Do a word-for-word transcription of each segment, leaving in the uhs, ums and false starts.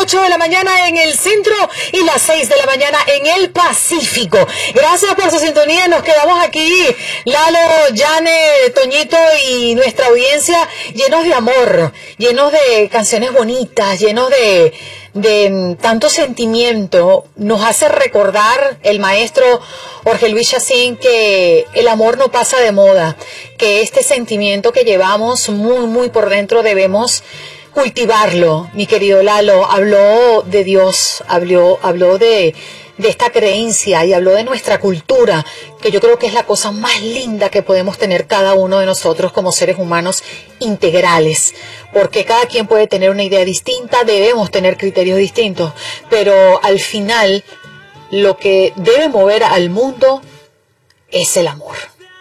ocho de la mañana en el centro y las seis de la mañana en el Pacífico. Gracias por su sintonía. Nos quedamos aquí, Lalo, Yane, Toñito y nuestra audiencia, llenos de amor, llenos de canciones bonitas, llenos de, de tanto sentimiento. Nos hace recordar el maestro Jorge Luis Chacín que el amor no pasa de moda, que este sentimiento que llevamos muy, muy por dentro debemos cultivarlo. Mi querido Lalo habló de Dios, habló, habló de, de esta creencia y habló de nuestra cultura, que yo creo que es la cosa más linda que podemos tener cada uno de nosotros como seres humanos integrales, porque cada quien puede tener una idea distinta, debemos tener criterios distintos, pero al final lo que debe mover al mundo es el amor.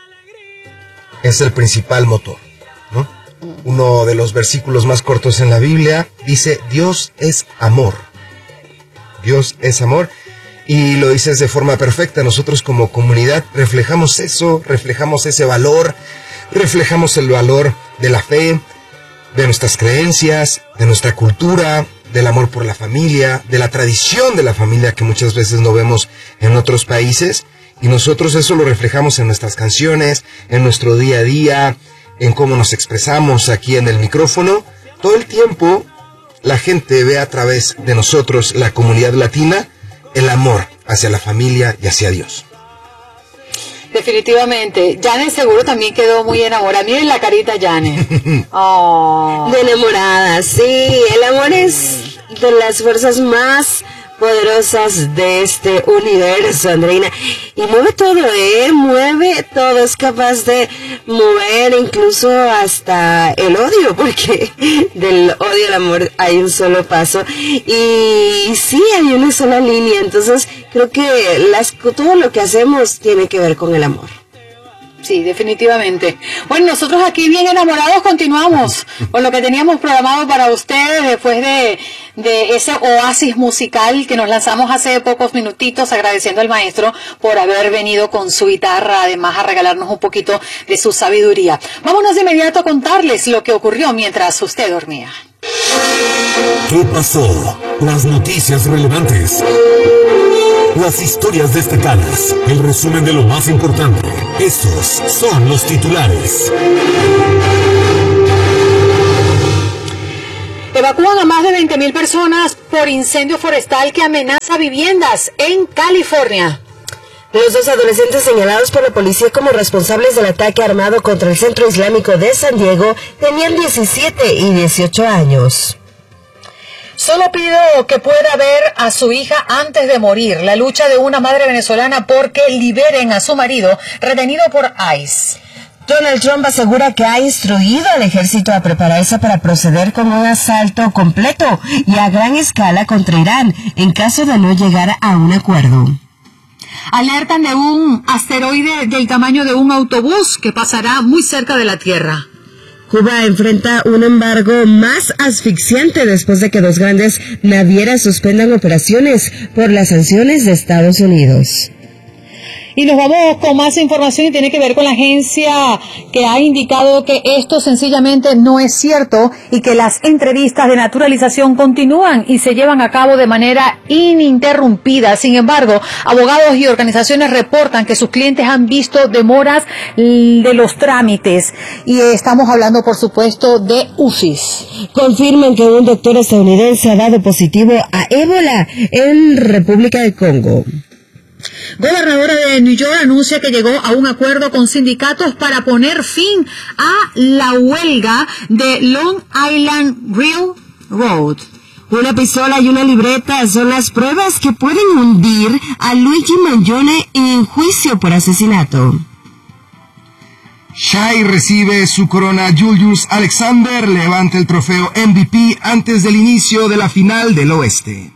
Es el principal motor, ¿no? Uno de los versículos más cortos en la Biblia dice: Dios es amor. Dios es amor. Y lo dices de forma perfecta. Nosotros como comunidad reflejamos eso, reflejamos ese valor, reflejamos el valor de la fe, de nuestras creencias, de nuestra cultura, del amor por la familia, de la tradición de la familia que muchas veces no vemos en otros países. Y nosotros eso lo reflejamos en nuestras canciones, en nuestro día a día, en cómo nos expresamos aquí en el micrófono. Todo el tiempo la gente ve a través de nosotros, la comunidad latina, el amor hacia la familia y hacia Dios. Definitivamente. Yane seguro también quedó muy enamorada. Miren la carita, Yane. Oh. De enamorada, sí. El amor es de las fuerzas más poderosas de este universo, Andreina, y mueve todo, ¿eh? Mueve todo, es capaz de mover incluso hasta el odio, porque del odio al amor hay un solo paso, y sí, hay una sola línea. Entonces creo que las, todo lo que hacemos tiene que ver con el amor. Sí, definitivamente. Bueno, nosotros aquí bien enamorados continuamos con lo que teníamos programado para ustedes después de, de ese oasis musical que nos lanzamos hace pocos minutitos, agradeciendo al maestro por haber venido con su guitarra, además a regalarnos un poquito de su sabiduría. Vámonos de inmediato a contarles lo que ocurrió mientras usted dormía. ¿Qué pasó? Las noticias relevantes, las historias destacadas, el resumen de lo más importante. Estos son los titulares. Evacúan a más de veinte mil personas por incendio forestal que amenaza viviendas en California. Los dos adolescentes señalados por la policía como responsables del ataque armado contra el Centro Islámico de San Diego tenían diecisiete y dieciocho años. Solo pido que pueda ver a su hija antes de morir. La lucha de una madre venezolana porque liberen a su marido retenido por ICE. Donald Trump asegura que ha instruido al ejército a prepararse para proceder con un asalto completo y a gran escala contra Irán en caso de no llegar a un acuerdo. Alertan de un asteroide del tamaño de un autobús que pasará muy cerca de la Tierra. Cuba enfrenta un embargo más asfixiante después de que dos grandes navieras suspendan operaciones por las sanciones de Estados Unidos. Y nos vamos con más información y tiene que ver con la agencia que ha indicado que esto sencillamente no es cierto y que las entrevistas de naturalización continúan y se llevan a cabo de manera ininterrumpida. Sin embargo, abogados y organizaciones reportan que sus clientes han visto demoras de los trámites y estamos hablando, por supuesto, de U C I S. Confirman que un doctor estadounidense ha dado positivo a ébola en República del Congo. Gobernadora de New York anuncia que llegó a un acuerdo con sindicatos para poner fin a la huelga de Long Island Railroad. Una pistola y una libreta son las pruebas que pueden hundir a Luigi Mangione en juicio por asesinato. Shai recibe su corona. Julius Alexander levanta el trofeo M V P antes del inicio de la final del Oeste.